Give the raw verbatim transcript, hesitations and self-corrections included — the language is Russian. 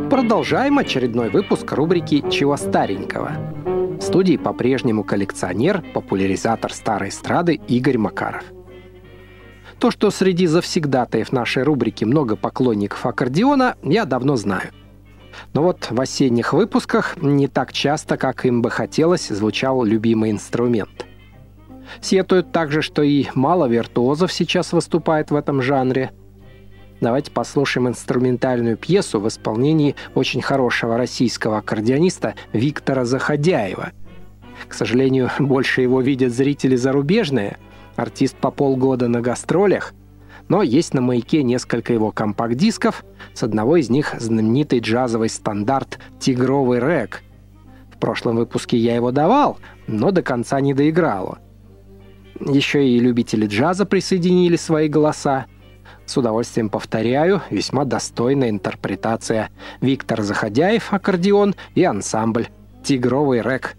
Продолжаем очередной выпуск рубрики «Чего старенького». В студии по-прежнему коллекционер, популяризатор старой эстрады Игорь Макаров. То, что среди завсегдатаев нашей рубрики много поклонников аккордеона, я давно знаю. Но вот в осенних выпусках не так часто, как им бы хотелось, звучал любимый инструмент. Сетуют также, что и мало виртуозов сейчас выступает в этом жанре. Давайте послушаем инструментальную пьесу в исполнении очень хорошего российского аккордеониста Виктора Заходяева. К сожалению, больше его видят зрители зарубежные. Артист по полгода на гастролях. Но есть на «Маяке» несколько его компакт-дисков. С одного из них знаменитый джазовый стандарт «Тигровый рэг». В прошлом выпуске я его давал, но до конца не доиграл. Еще и любители джаза присоединили свои голоса. С удовольствием повторяю, весьма достойная интерпретация. Виктор Заходяев, аккордеон и ансамбль «Тигровый рэг».